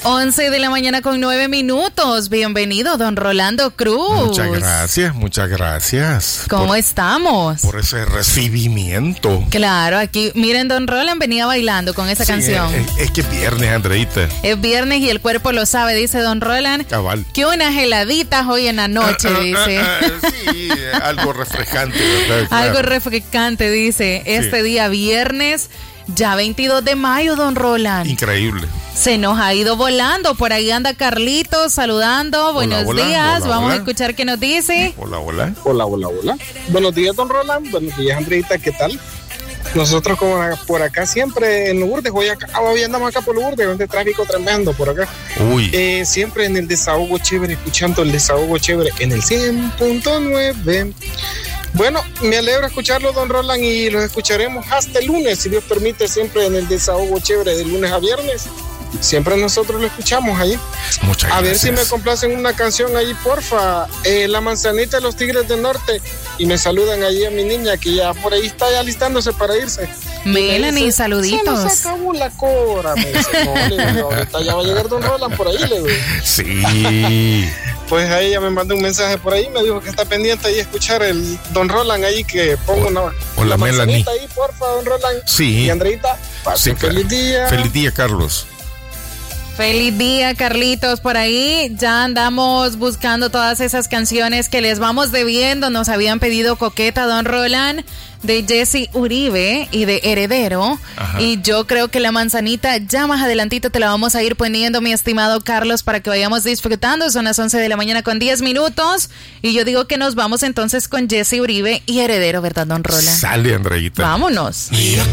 11 de la mañana con 9 minutos. Bienvenido, don Rolando Cruz. Muchas gracias. ¿Cómo estamos? Por ese recibimiento. Claro, aquí, miren, don Roland venía bailando con esa canción. Es que es viernes, Andreita. Es viernes y el cuerpo lo sabe, dice don Roland. Cabal. Que unas heladitas hoy en la noche, dice. Sí, algo refrescante, ¿verdad? Claro. Algo refrescante, dice. Este día viernes, ya 22 de mayo, don Roland. Increíble. Se nos ha ido volando. Por ahí anda Carlitos saludando. Buenos días. Vamos a escuchar qué nos dice. Hola. Buenos días, don Roland. Buenos días, Andreita. ¿Qué tal? Nosotros como por acá siempre en Lourdes. Hoy andamos acá por Lourdes, donde tráfico tremendo por acá. Uy. Siempre en el desahogo chévere, escuchando el desahogo chévere en el 100.9. Bueno, me alegro escucharlo, don Roland, y los escucharemos hasta el lunes, si Dios permite, siempre en el desahogo chévere de lunes a viernes. Siempre nosotros lo escuchamos ahí. Muchas gracias. A ver si me complacen una canción ahí, porfa. La manzanita de los Tigres del Norte. Y me saludan ahí a mi niña, que ya por ahí está ya alistándose para irse. Melanie, saluditos. Se nos acabó la cora. Me dice, no, ahorita ya va a llegar don Roland por ahí, le digo. Sí. Pues a ella me mandó un mensaje por ahí, me dijo que está pendiente ahí a escuchar el don Roland ahí, que ponga Hola, Melanie. Ahí, porfa, don Roland. Sí. Y Andreita, feliz día. Feliz día, Carlos. Feliz día, Carlitos. Por ahí ya andamos buscando todas esas canciones que les vamos debiendo. Nos habían pedido Coqueta, don Roland, de Jesse Uribe y de Heredero. Ajá. Y yo creo que la manzanita ya más adelantito te la vamos a ir poniendo, mi estimado Carlos, para que vayamos disfrutando. Son las 11 de la mañana con 10 minutos. Y yo digo que nos vamos entonces con Jesse Uribe y Heredero, ¿verdad, don Roland? Sale, Andreita. Vámonos. Mira